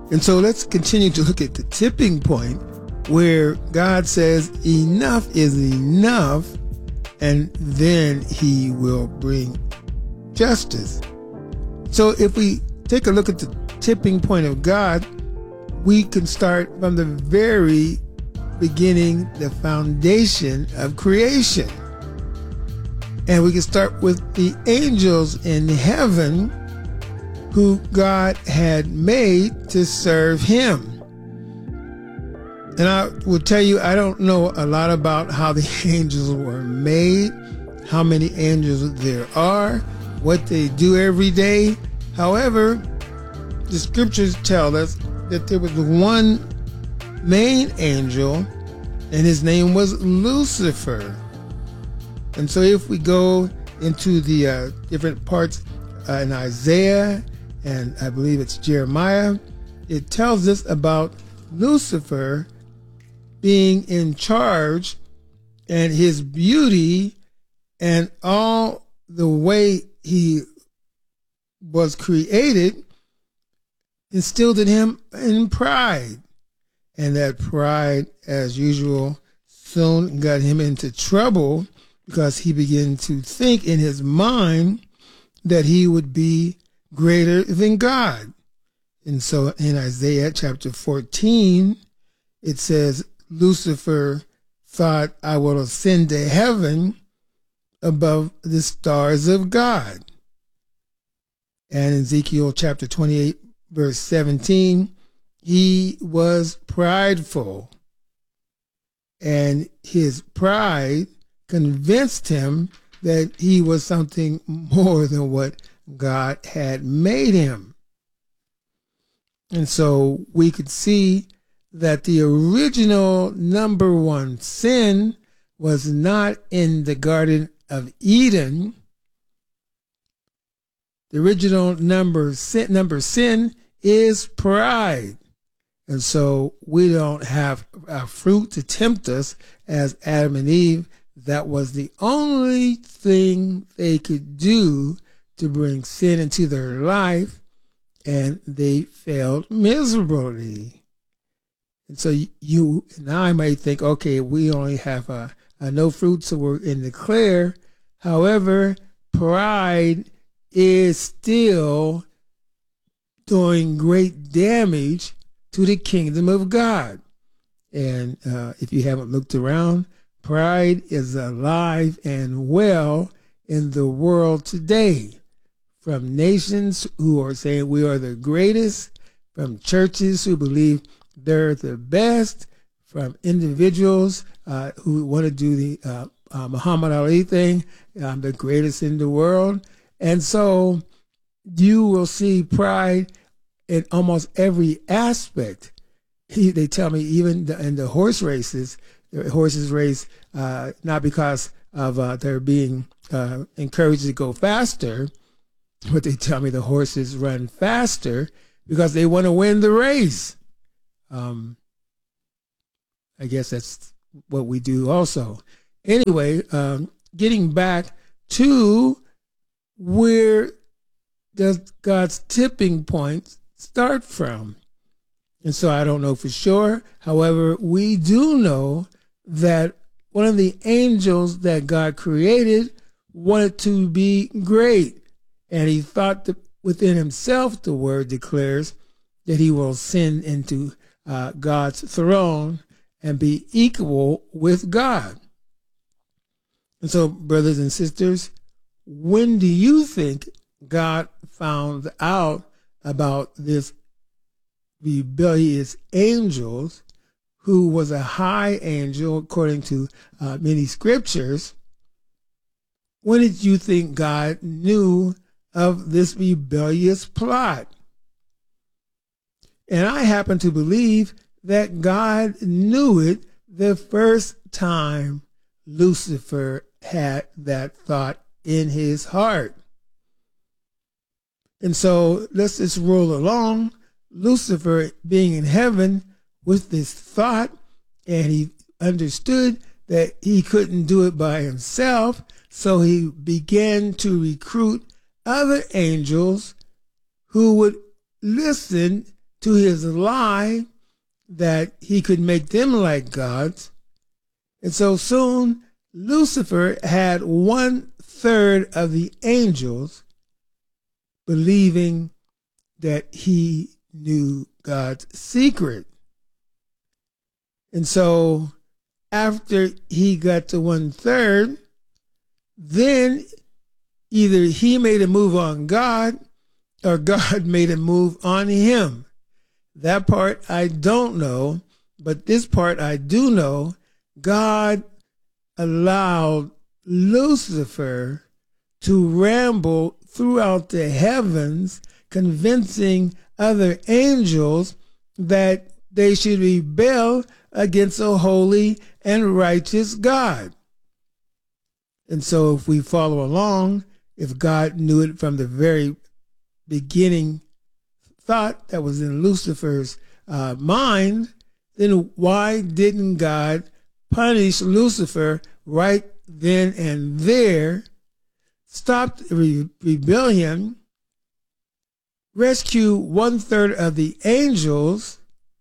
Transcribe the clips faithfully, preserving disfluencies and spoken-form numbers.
And so let's continue to look at the tipping point where God says enough is enough, and then he will bring justice. So if we take a look at the tipping point of God, we can start from the very beginning, the foundation of creation. And we can start with the angels in heaven who God had made to serve him. And I will tell you, I don't know a lot about how the angels were made, how many angels there are, what they do every day. However, the scriptures tell us that there was one main angel, and his name was Lucifer. And so if we go into the uh, different parts uh, in Isaiah, and I believe it's Jeremiah, it tells us about Lucifer being in charge, and his beauty and all the way he was created instilled in him in pride. And that pride, as usual, soon got him into trouble because he began to think in his mind that he would be greater than God. And so in Isaiah chapter fourteen, it says, Lucifer thought, I will ascend to heaven above the stars of God. And in Ezekiel chapter twenty-eight, verse seventeen, he was prideful, and his pride convinced him that he was something more than what God had made him. And so we could see that the original number one sin was not in the Garden of Eden. The original number sin, number sin is pride. And so we don't have a fruit to tempt us as Adam and Eve. That was the only thing they could do to bring sin into their life, and they failed miserably. And so you and I might think, okay, we only have a, a no fruit, so we're in the clear. However, pride is still doing great damage to the kingdom of God. And uh, if you haven't looked around, pride is alive and well in the world today. From nations who are saying we are the greatest, from churches who believe they're the best, from individuals uh, who want to do the uh, uh, Muhammad Ali thing, I'm the greatest in the world. And so you will see pride in almost every aspect. He, they tell me even the, in the horse races, the horses race uh, not because of uh, their being uh, encouraged to go faster, but they tell me the horses run faster because they want to win the race. Um, I guess that's what we do also. Anyway, um, getting back to where does God's tipping point start from? And so I don't know for sure. However, we do know that one of the angels that God created wanted to be great. And he thought that within himself, the word declares, that he will ascend into uh, God's throne and be equal with God. And so, brothers and sisters, when do you think God found out about this rebellious angel, who was a high angel according to uh, many scriptures? When did you think God knew of this rebellious plot? And I happen to believe that God knew it the first time Lucifer had that thought in his heart. And so let's just roll along. Lucifer being in heaven with this thought, and he understood that he couldn't do it by himself, so he began to recruit other angels who would listen to his lie that he could make them like gods. And so soon Lucifer had one third of the angels believing that he knew God's secret. And so after he got to one third, then either he made a move on God or God made a move on him. That part I don't know, but this part I do know. God allowed Lucifer to ramble throughout the heavens, convincing other angels that they should rebel against a holy and righteous God. And so if we follow along, if God knew it from the very beginning thought that was in Lucifer's uh, mind, then why didn't God punish Lucifer right then and there, stop the re- rebellion, rescue one third of the angels,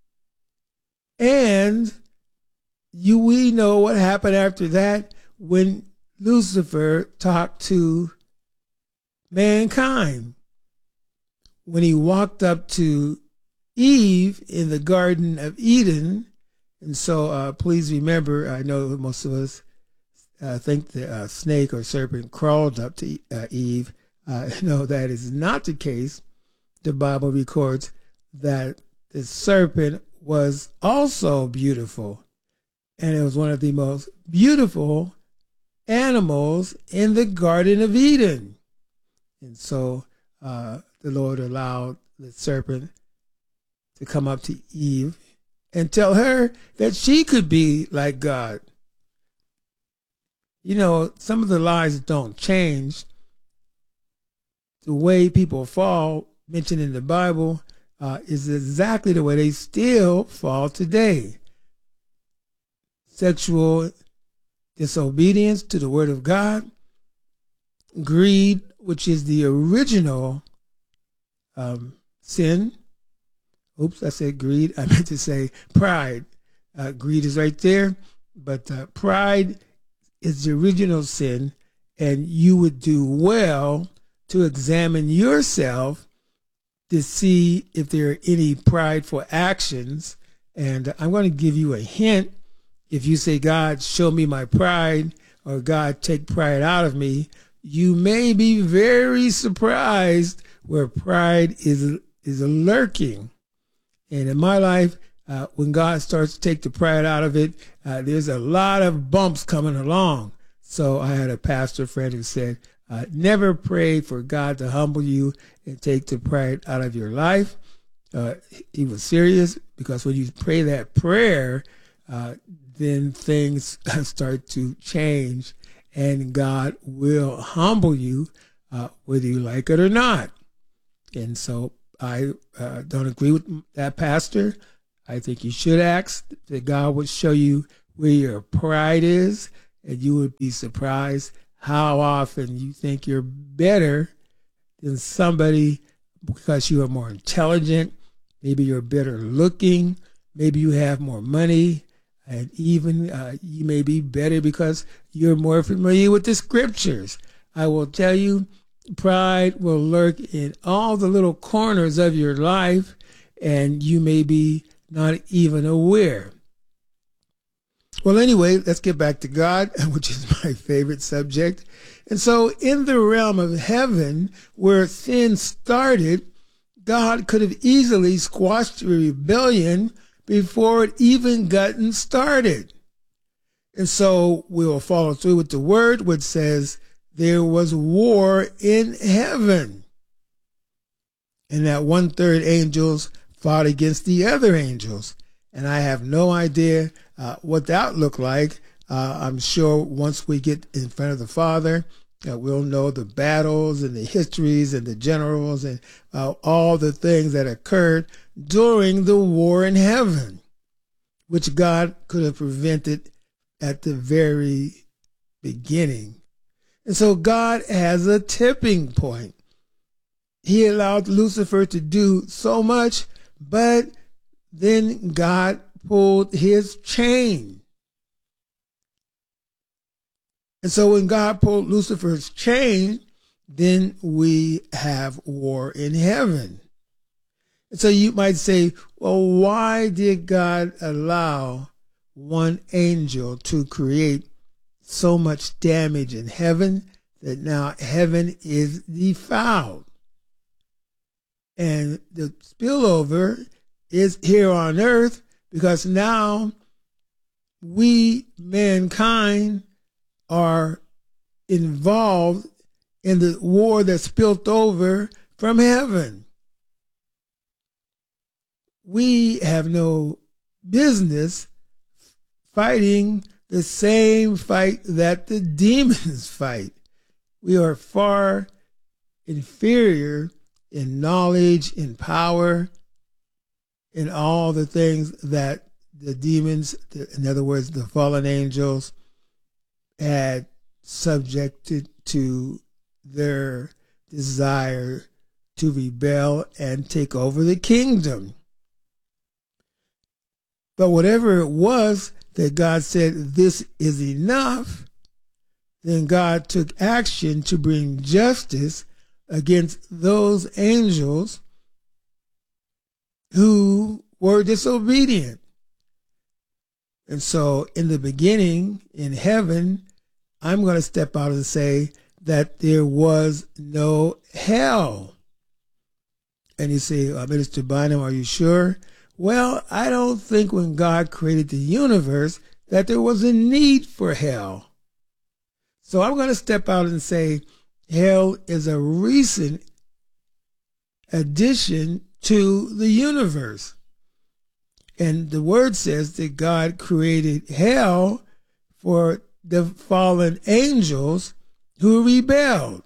and you we know what happened after that when Lucifer talked to mankind. When he walked up to Eve in the Garden of Eden. And so uh, please remember, I know most of us uh, think the uh, snake or serpent crawled up to uh, Eve. Uh, no, that is not the case. The Bible records that the serpent was also beautiful. And it was one of the most beautiful animals in the Garden of Eden. And so uh, the Lord allowed the serpent to come up to Eve and tell her that she could be like God. You know, some of the lies don't change. The way people fall, mentioned in the Bible, uh, is exactly the way they still fall today. Sexual disobedience to the Word of God, greed, which is the original um, sin. Oops, I said greed. I meant to say pride. Uh, greed is right there, but uh, pride is the original sin, and you would do well to examine yourself to see if there are any prideful actions. And I'm going to give you a hint. If you say, God, show me my pride, or God, take pride out of me, you may be very surprised where pride is, is lurking. And in my life, uh, when God starts to take the pride out of it, uh, there's a lot of bumps coming along. So I had a pastor friend who said, uh, never pray for God to humble you and take the pride out of your life. Uh, he was serious, because when you pray that prayer, uh, then things start to change, and God will humble you, uh, whether you like it or not. And so I uh, don't agree with that pastor. I think you should ask that God would show you where your pride is, and you would be surprised how often you think you're better than somebody because you are more intelligent. Maybe you're better looking. Maybe you have more money. And even uh, you may be better because you're more familiar with the scriptures. I will tell you, pride will lurk in all the little corners of your life, and you may be not even aware. Well, anyway, let's get back to God, which is my favorite subject. And so in the realm of heaven, where sin started, God could have easily squashed the rebellion before it even gotten started. And so we will follow through with the word, which says there was war in heaven, and that one third angels fought against the other angels. And I have no idea uh, what that looked like. Uh, I'm sure once we get in front of the Father, uh, we'll know the battles and the histories and the generals and uh, all the things that occurred during the war in heaven, which God could have prevented at the very beginning. And so God has a tipping point. He allowed Lucifer to do so much But then God pulled his chain. And so when God pulled Lucifer's chain, then we have war in heaven. And so you might say, well, why did God allow one angel to create so much damage in heaven that now heaven is defiled? And the spillover is here on earth because now we, mankind, are involved in the war that spilled over from heaven. We have no business fighting the same fight that the demons fight. We are far inferior in knowledge, in power, in all the things that the demons, in other words, the fallen angels, had subjected to their desire to rebel and take over the kingdom. But whatever it was that God said, this is enough, then God took action to bring justice against those angels who were disobedient. And so in the beginning, in heaven, I'm going to step out and say that there was no hell. And you say, uh, Minister Bynum, are you sure? Well, I don't think when God created the universe that there was a need for hell. So I'm going to step out and say hell is a recent addition to the universe. And the word says that God created hell for the fallen angels who rebelled.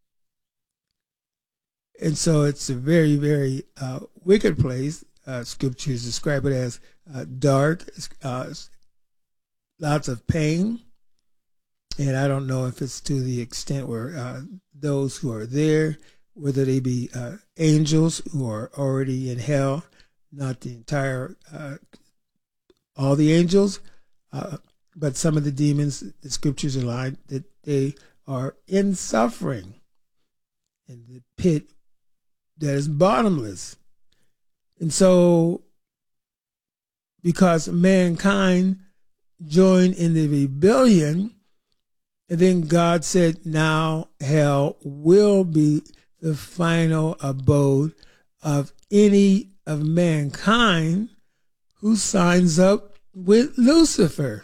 And so it's a very, very uh, wicked place. Uh, scriptures describe it as uh, dark, uh, lots of pain. And I don't know if it's to the extent where uh, those who are there, whether they be uh, angels who are already in hell, not the entire, uh, all the angels, uh, but some of the demons, the scriptures align that they are in suffering in the pit that is bottomless. And so, because mankind joined in the rebellion, and then God said, now hell will be the final abode of any of mankind who signs up with Lucifer.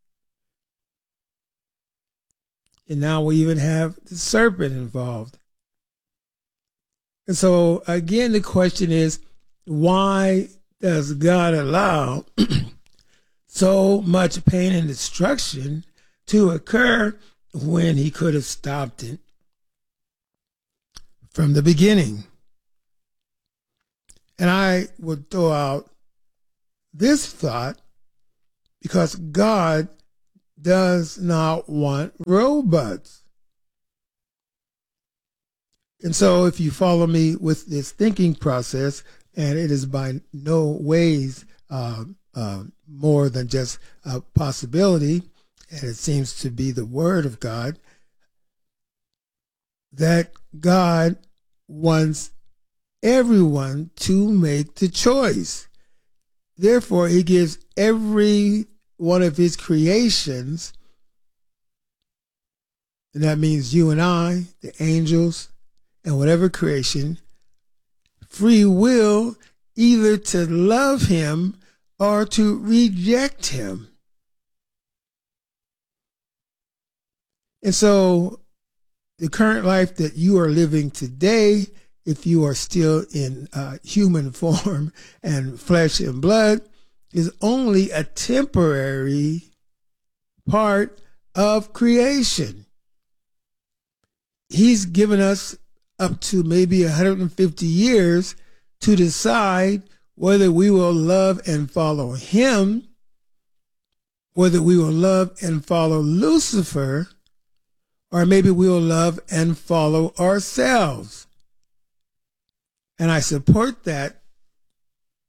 And now we even have the serpent involved. And so, again, the question is, why does God allow so much pain and destruction to occur when he could have stopped it from the beginning? And I would throw out this thought because God does not want robots. And so if you follow me with this thinking process, and it is by no ways uh, uh, more than just a possibility, and it seems to be the word of God, that God wants everyone to make the choice. Therefore, he gives every one of his creations, and that means you and I, the angels, and whatever creation, free will either to love him or to reject him. And so the current life that you are living today, if you are still in uh, human form and flesh and blood, is only a temporary part of creation. He's given us up to maybe one hundred fifty years to decide whether we will love and follow him, whether we will love and follow Lucifer, or maybe we will love and follow ourselves. And I support that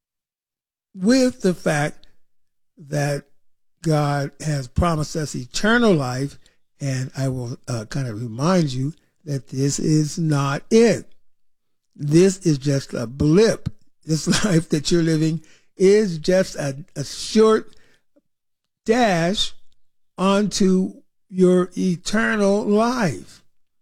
with the fact that God has promised us eternal life. And I will uh, kind of remind you that this is not it. This is just a blip. This life that you're living is just a, a short dash onto your eternal life.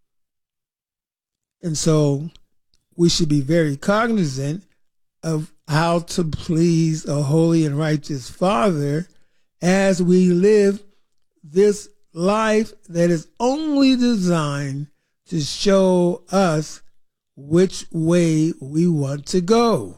And so we should be very cognizant of how to please a holy and righteous Father as we live this life that is only designed to show us which way we want to go.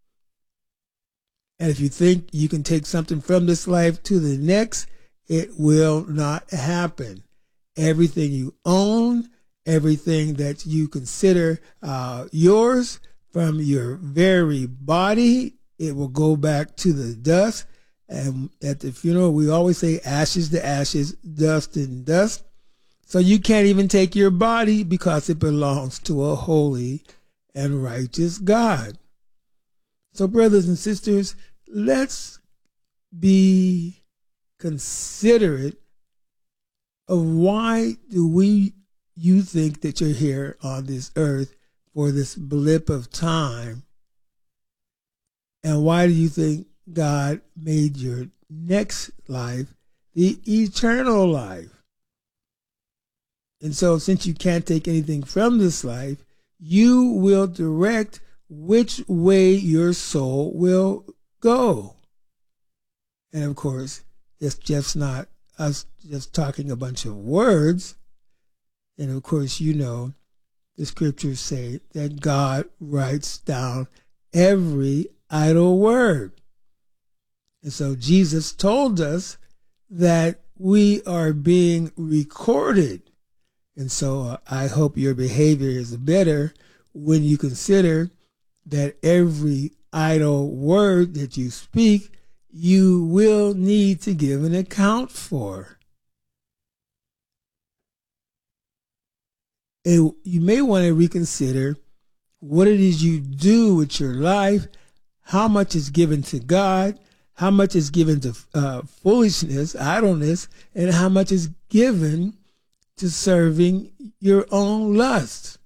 And if you think you can take something from this life to the next, it will not happen. Everything you own, everything that you consider uh, yours from your very body, it will go back to the dust. And at the funeral, we always say ashes to ashes, dust and dust. So you can't even take your body because it belongs to a holy and righteous God. So brothers and sisters, let's be considerate of why do we you think that you're here on this earth for this blip of time, and why do you think God made your next life the eternal life? And so since you can't take anything from this life, you will direct which way your soul will go. And of course, it's just not us just talking a bunch of words. And of course, you know, the scriptures say that God writes down every idle word. And so Jesus told us that we are being recorded. And so uh, I hope your behavior is better when you consider that every idle word that you speak, you will need to give an account for. And you may want to reconsider what it is you do with your life, how much is given to God, how much is given to uh, foolishness, idleness, and how much is given to serving your own lust.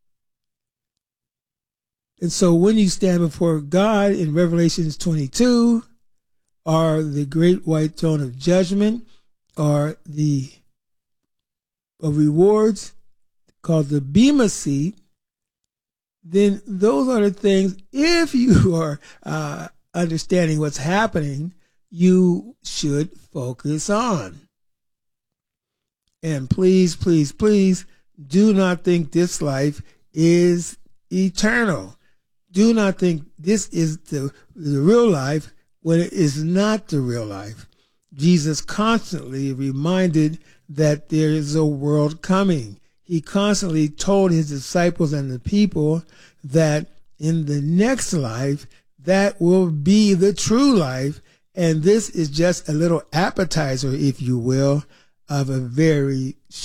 And so when you stand before God in Revelations twenty-two, or the great white throne of judgment, or the of rewards called the Bema seat, then those are the things, if you are uh, understanding what's happening, you should focus on. And please, please, please, do not think this life is eternal. Do not think this is the, the real life when it is not the real life. Jesus constantly reminded that there is a world coming. He constantly told his disciples and the people that in the next life, that will be the true life. And this is just a little appetizer, if you will, of a very